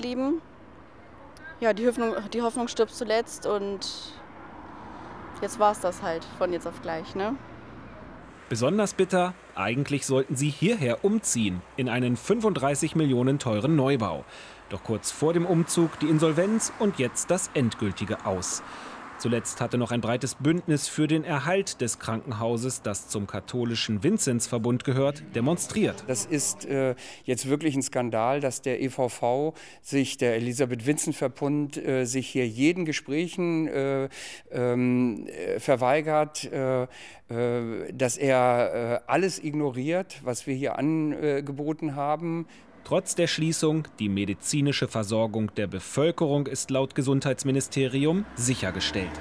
geblieben. Ja, die Hoffnung stirbt zuletzt und jetzt war es das halt von jetzt auf gleich, ne? Besonders bitter, eigentlich sollten sie hierher umziehen, in einen 35 Millionen teuren Neubau. Doch kurz vor dem Umzug die Insolvenz und jetzt das endgültige Aus. Zuletzt hatte noch ein breites Bündnis für den Erhalt des Krankenhauses, das zum katholischen Vinzenzverbund gehört, demonstriert. Das ist jetzt wirklich ein Skandal, dass der EVV der Elisabeth-Vinzen-Verbund, sich hier jeden Gesprächen verweigert, dass er alles ignoriert, was wir hier angeboten haben. Trotz der Schließung, die medizinische Versorgung der Bevölkerung ist laut Gesundheitsministerium sichergestellt.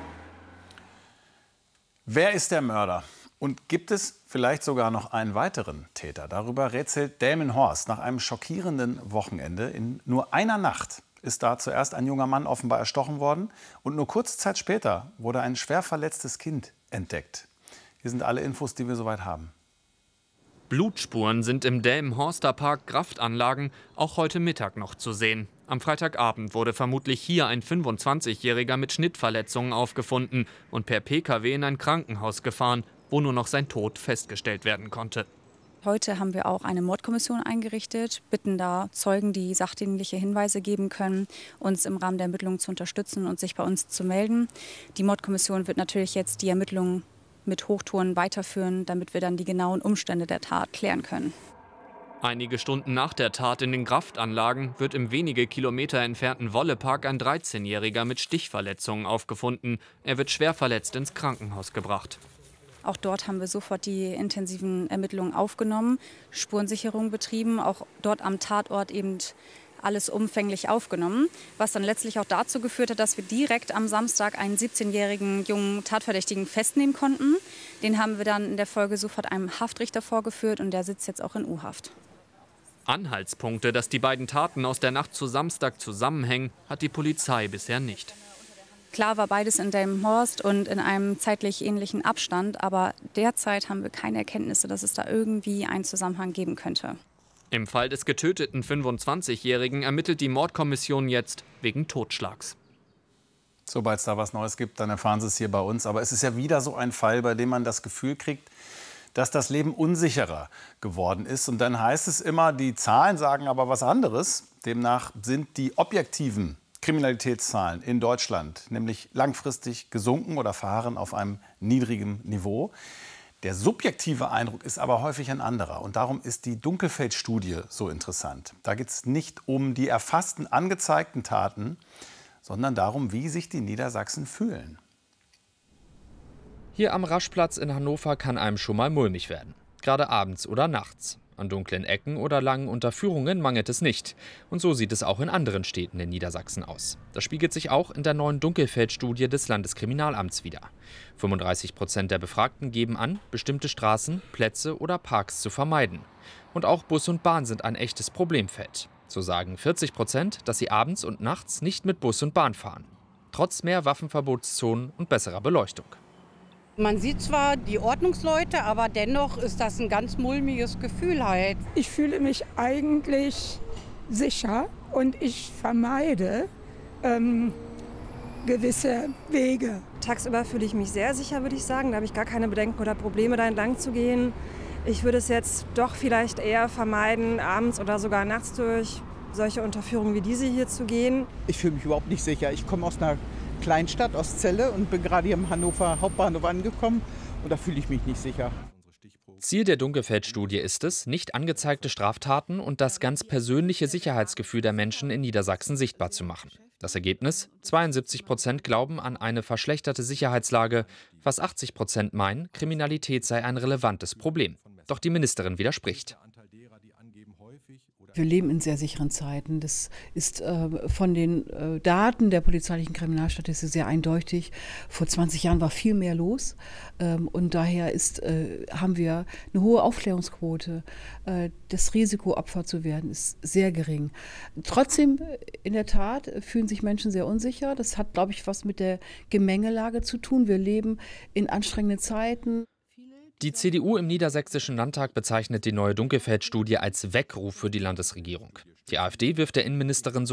Wer ist der Mörder? Und gibt es vielleicht sogar noch einen weiteren Täter? Darüber rätselt Delmenhorst. Nach einem schockierenden Wochenende in nur einer Nacht ist da zuerst ein junger Mann offenbar erstochen worden. Und nur kurze Zeit später wurde ein schwer verletztes Kind entdeckt. Hier sind alle Infos, die wir soweit haben. Blutspuren sind im Delmenhorster Park Kraftanlagen auch heute Mittag noch zu sehen. Am Freitagabend wurde vermutlich hier ein 25-Jähriger mit Schnittverletzungen aufgefunden und per Pkw in ein Krankenhaus gefahren, wo nur noch sein Tod festgestellt werden konnte. Heute haben wir auch eine Mordkommission eingerichtet, bitten da Zeugen, die sachdienliche Hinweise geben können, uns im Rahmen der Ermittlungen zu unterstützen und sich bei uns zu melden. Die Mordkommission wird natürlich jetzt die Ermittlungen mit Hochtouren weiterführen, damit wir dann die genauen Umstände der Tat klären können. Einige Stunden nach der Tat in den Kraftanlagen wird im wenige Kilometer entfernten Wollepark ein 13-Jähriger mit Stichverletzungen aufgefunden. Er wird schwer verletzt ins Krankenhaus gebracht. Auch dort haben wir sofort die intensiven Ermittlungen aufgenommen, Spurensicherung betrieben, auch dort am Tatort eben alles umfänglich aufgenommen, was dann letztlich auch dazu geführt hat, dass wir direkt am Samstag einen 17-jährigen jungen Tatverdächtigen festnehmen konnten. Den haben wir dann in der Folge sofort einem Haftrichter vorgeführt und der sitzt jetzt auch in U-Haft. Anhaltspunkte, dass die beiden Taten aus der Nacht zu Samstag zusammenhängen, hat die Polizei bisher nicht. Klar war beides in Delmenhorst und in einem zeitlich ähnlichen Abstand, aber derzeit haben wir keine Erkenntnisse, dass es da irgendwie einen Zusammenhang geben könnte. Im Fall des getöteten 25-Jährigen ermittelt die Mordkommission jetzt wegen Totschlags. Sobald es da was Neues gibt, dann erfahren Sie es hier bei uns. Aber es ist ja wieder so ein Fall, bei dem man das Gefühl kriegt, dass das Leben unsicherer geworden ist. Und dann heißt es immer, die Zahlen sagen aber was anderes. Demnach sind die objektiven Kriminalitätszahlen in Deutschland nämlich langfristig gesunken oder verharren auf einem niedrigen Niveau. Der subjektive Eindruck ist aber häufig ein anderer. Und darum ist die Dunkelfeld-Studie so interessant. Da geht es nicht um die erfassten, angezeigten Taten, sondern darum, wie sich die Niedersachsen fühlen. Hier am Raschplatz in Hannover kann einem schon mal mulmig werden. Gerade abends oder nachts. An dunklen Ecken oder langen Unterführungen mangelt es nicht. Und so sieht es auch in anderen Städten in Niedersachsen aus. Das spiegelt sich auch in der neuen Dunkelfeld-Studie des Landeskriminalamts wider. 35% der Befragten geben an, bestimmte Straßen, Plätze oder Parks zu vermeiden. Und auch Bus und Bahn sind ein echtes Problemfeld. So sagen 40%, dass sie abends und nachts nicht mit Bus und Bahn fahren. Trotz mehr Waffenverbotszonen und besserer Beleuchtung. Man sieht zwar die Ordnungsleute, aber dennoch ist das ein ganz mulmiges Gefühl halt. Ich fühle mich eigentlich sicher und ich vermeide gewisse Wege. Tagsüber fühle ich mich sehr sicher, würde ich sagen. Da habe ich gar keine Bedenken oder Probleme, da entlang zu gehen. Ich würde es jetzt doch vielleicht eher vermeiden, abends oder sogar nachts durch solche Unterführungen wie diese hier zu gehen. Ich fühle mich überhaupt nicht sicher. Ich komme aus einer Kleinstadt, aus Celle, und bin gerade hier im Hannover Hauptbahnhof angekommen. Und da fühle ich mich nicht sicher. Ziel der Dunkelfeld-Studie ist es, nicht angezeigte Straftaten und das ganz persönliche Sicherheitsgefühl der Menschen in Niedersachsen sichtbar zu machen. Das Ergebnis? 72% glauben an eine verschlechterte Sicherheitslage. Fast 80% meinen, Kriminalität sei ein relevantes Problem. Doch die Ministerin widerspricht. Wir leben in sehr sicheren Zeiten. Das ist von den Daten der polizeilichen Kriminalstatistik sehr eindeutig. Vor 20 Jahren war viel mehr los. Und daher haben wir eine hohe Aufklärungsquote. Das Risiko, Opfer zu werden, ist sehr gering. Trotzdem, in der Tat, fühlen sich Menschen sehr unsicher. Das hat, glaube ich, was mit der Gemengelage zu tun. Wir leben in anstrengenden Zeiten. Die CDU im Niedersächsischen Landtag bezeichnet die neue Dunkelfeld-Studie als Weckruf für die Landesregierung. Die AfD wirft der Innenministerin